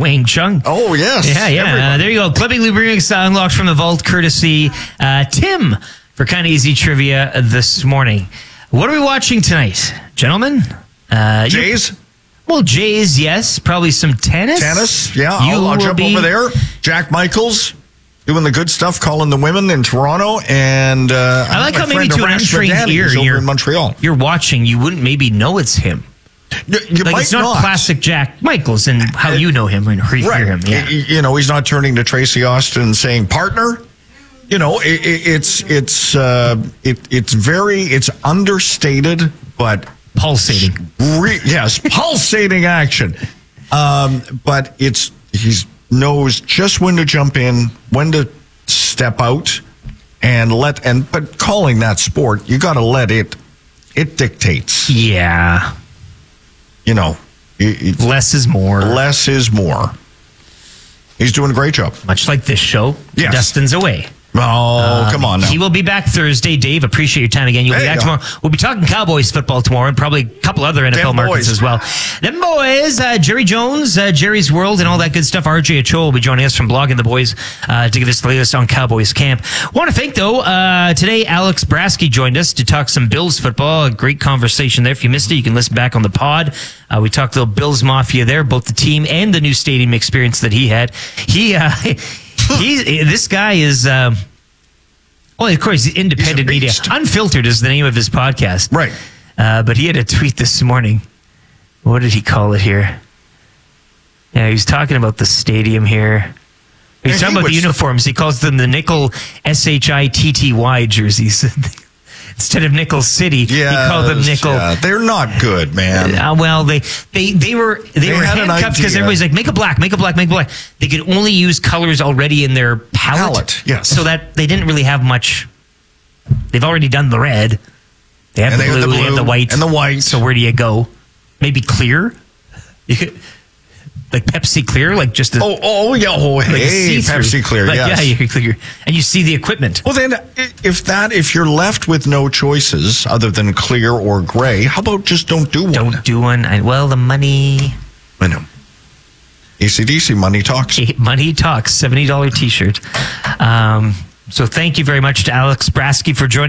Wang Chung. Oh, yes. Yeah. There you go. Clipping Lubricants unlocked from the vault, courtesy Tim for Kind of Easy Trivia this morning. What are we watching tonight, gentlemen? Jays? Well, Jays, yes. Probably some tennis. Tennis, yeah. I'll jump over there. Jack Michaels doing the good stuff, calling the women in Toronto. And I like how maybe to an untrained ear, over in Montreal. You're watching, you wouldn't maybe know it's him. You like might it's not classic Jack Michaels and how you know him and hear him. Yeah. You know, he's not turning to Tracy Austin and saying partner. You know, it's understated, but pulsating. Yes, pulsating action. But he knows just when to jump in, when to step out, but calling that sport, you got to let it dictates. Yeah. You know, less is more. Less is more. He's doing a great job. Much like this show, yes. Dustin's away. Oh, come on now. He will be back Thursday. Dave, appreciate your time again. You'll be back tomorrow. We'll be talking Cowboys football tomorrow and probably a couple other NFL markets as well. Them boys, Jerry Jones, Jerry's World, and all that good stuff. RJ Ochoa will be joining us from Blogging the Boys to give us the latest on Cowboys camp. Want to thank, though, today Alex Brasky joined us to talk some Bills football. A great conversation there. If you missed it, you can listen back on the pod. We talked a little Bills Mafia there, both the team and the new stadium experience that he had. This guy is, well, of course, independent media. Unfiltered is the name of his podcast. Right. But he had a tweet this morning. What did he call it here? Yeah, he was talking about the stadium here. He's talking about the uniforms. He calls them the Nickel SHITTY jerseys. Instead of Nickel City, he called them Nickel. Yeah. They're not good, man. Well, they were handcuffed because everybody's like, make it black. They could only use colors already in their palette. Yes. So that they didn't really have much. They've already done the red. They have the blue, they have the white. And the white. So where do you go? Maybe clear? Like Pepsi Clear, like just hey, Pepsi Clear, yes. Yeah, you're clear, and you see the equipment. Well, then, if you're left with no choices other than clear or gray, how about just don't do one? Don't do one. Well, the money. I know. AC/DC, money talks. Money talks. $70 T-shirt. So thank you very much to Alex Brasky for joining.